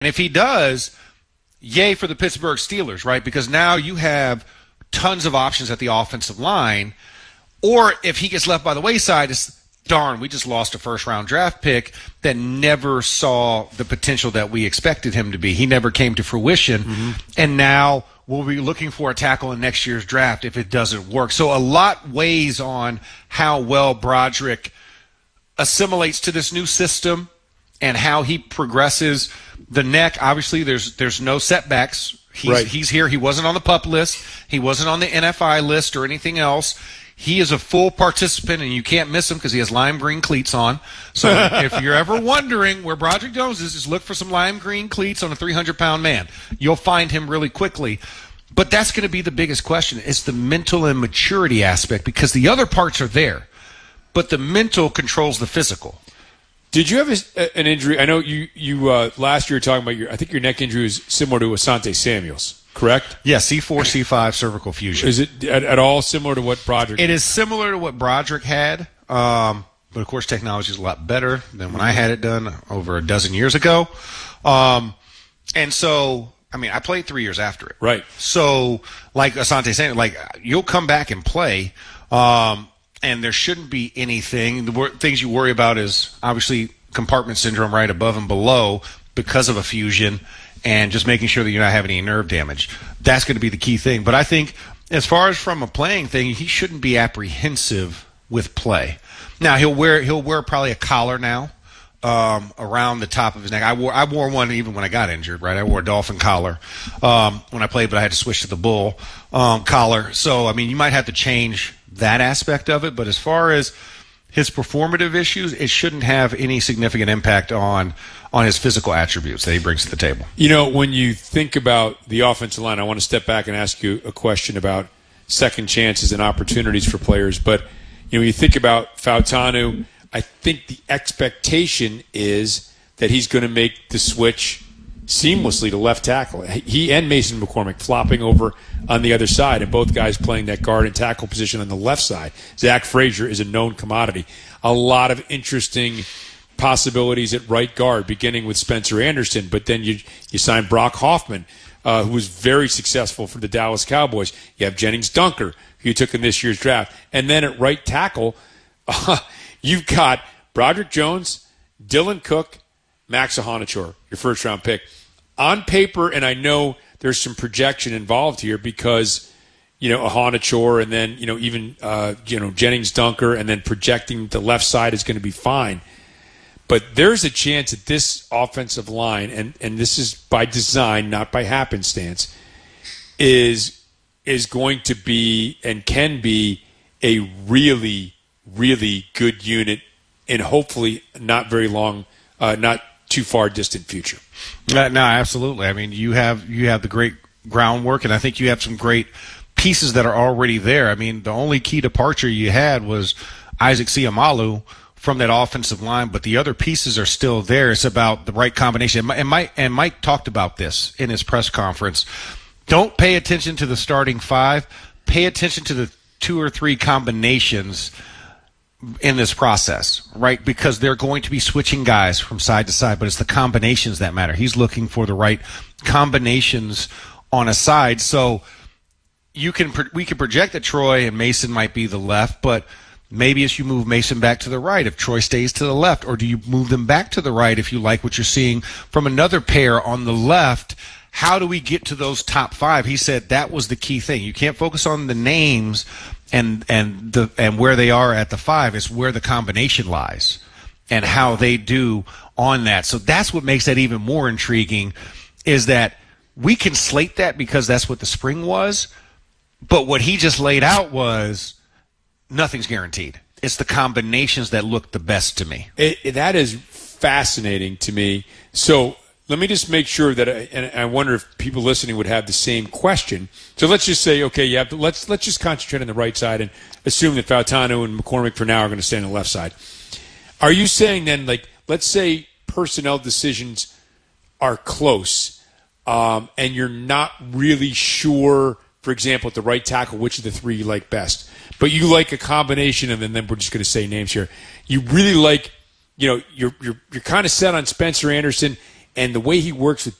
And if he does, yay for the Pittsburgh Steelers, right? Because now you have tons of options at the offensive line. Or if he gets left by the wayside, it's darn, we just lost a first-round draft pick that never saw the potential that we expected him to be. He never came to fruition. Mm-hmm. And now we'll be looking for a tackle in next year's draft if it doesn't work. So a lot weighs on how well Broderick assimilates to this new system and how he progresses. The neck, obviously, there's no setbacks. He's here. He wasn't on the PUP list. He wasn't on the NFI list or anything else. He is a full participant, and you can't miss him because he has lime green cleats on. So if you're ever wondering where Broderick Jones is, just look for some lime green cleats on a 300-pound man. You'll find him really quickly. But that's going to be the biggest question. It's the mental and maturity aspect, because the other parts are there, but the mental controls the physical. Did you have an injury? I know you last year were talking about I think your neck injury was similar to Asante Samuel's, correct? Yeah, C4, C5 cervical fusion. Is it at all similar to what Broderick? It is similar to what Broderick had, but of course technology is a lot better than when I had it done over a dozen years ago. And so, I mean, I played 3 years after it. Right. So, like Asante Samuel, like you'll come back and play, and there shouldn't be anything. The things you worry about is obviously compartment syndrome right above and below because of a fusion, and just making sure that you're not having any nerve damage. That's going to be the key thing. But I think as far as from a playing thing, he shouldn't be apprehensive with play. Now, he'll wear probably a collar now around the top of his neck. I wore one even when I got injured, right? I wore a dolphin collar when I played, but I had to switch to the bull collar. So, I mean, you might have to change that aspect of it. But as far as his performative issues, it shouldn't have any significant impact on his physical attributes that he brings to the table. You know, when you think about the offensive line, I want to step back and ask you a question about second chances and opportunities for players. But, you know, when you think about Fautanu, I think the expectation is that he's going to make the switch seamlessly to left tackle. He and Mason McCormick flopping over on the other side, and both guys playing that guard and tackle position on the left side. Zach Frazier is a known commodity. A lot of interesting possibilities at right guard, beginning with Spencer Anderson, but then you sign Brock Hoffman, who was very successful for the Dallas Cowboys. You have Jennings Dunker, who you took in this year's draft. And then at right tackle, you've got Broderick Jones, Dylan Cook, Max Ahanachour, your first-round pick. On paper, and I know there's some projection involved here because, you know, Ahanachour and then, you know, even, Jennings Dunker, and then projecting the left side is going to be fine. But there's a chance that this offensive line, and this is by design, not by happenstance, is going to be and can be a really, really good unit in hopefully not very long, not too far distant future. No, absolutely. I mean, you have the great groundwork, and I think you have some great pieces that are already there. I mean, the only key departure you had was Isaac Seumalo from that offensive line, but the other pieces are still there. It's about the right combination. And Mike talked about this in his press conference. Don't pay attention to the starting five. Pay attention to the two or three combinations in this process, right? Because they're going to be switching guys from side to side, but it's the combinations that matter. He's looking for the right combinations on a side. So we can project that Troy and Mason might be the left, but maybe as you move Mason back to the right, if Troy stays to the left, or do you move them back to the right if you like what you're seeing from another pair on the left? How do we get to those top five? He said that was the key thing. You can't focus on the names and where they are at the five. It's where the combination lies and how they do on that. So that's what makes that even more intriguing, is that we can slate that because that's what the spring was, but what he just laid out was nothing's guaranteed. It's the combinations that look the best to me. That is fascinating to me. So let me just make sure that, and I wonder if people listening would have the same question. So let's just say, okay, let's just concentrate on the right side and assume that Fautanu and McCormick for now are going to stay on the left side. Are you saying then, like, let's say personnel decisions are close, and you're not really sure, for example, at the right tackle, which of the three you like best, but you like a combination of, and then we're just going to say names here. You really like, you're kind of set on Spencer Anderson, And the way he works with